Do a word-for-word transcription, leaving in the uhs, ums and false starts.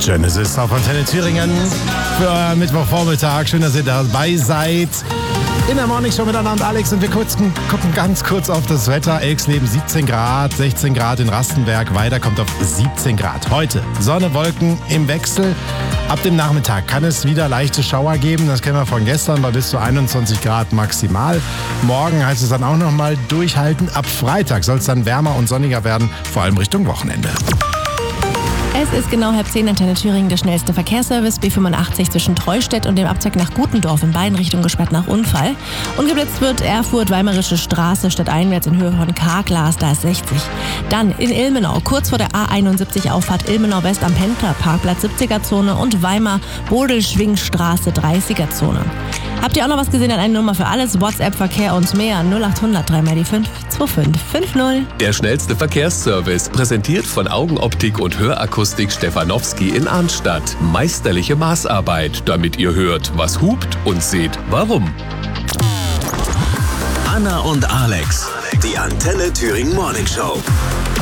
Schön, es ist auf Antenne Thüringen für Mittwochvormittag. Schön, dass ihr dabei seid. In der Morningshow mit Anna und Alex und wir gucken, gucken ganz kurz auf das Wetter. Elxleben siebzehn Grad, sechzehn Grad in Rastenberg. Weiter kommt auf siebzehn Grad. Heute Sonne, Wolken im Wechsel. Ab dem Nachmittag kann es wieder leichte Schauer geben. Das kennen wir von gestern bei bis zu einundzwanzig Grad maximal. Morgen heißt es dann auch nochmal durchhalten. Ab Freitag soll es dann wärmer und sonniger werden, vor allem Richtung Wochenende. Es ist genau halb zehn, Antenne Thüringen, der schnellste Verkehrsservice. B fünfundachtzig zwischen Treustedt und dem Abzweig nach Gutendorf in beiden Richtungen gesperrt nach Unfall. Und geblitzt wird Erfurt-Weimarische Straße stadteinwärts in Höhe von Karglas, da ist sechzig. Dann in Ilmenau, kurz vor der A einundsiebzig Auffahrt Ilmenau West am Pendlerparkplatz siebziger Zone und Weimar-Bodelschwingstraße dreißiger Zone. Habt ihr auch noch was gesehen? An eine Nummer für alles, WhatsApp, Verkehr und mehr. null acht hundert drei mal die fünf zwei fünf fünf null. Der schnellste Verkehrsservice, präsentiert von Augenoptik und Hörakustik Stefanowski in Arnstadt. Meisterliche Maßarbeit, damit ihr hört, was hupt und seht, warum. Anna und Alex, die Antenne Thüringen Morningshow.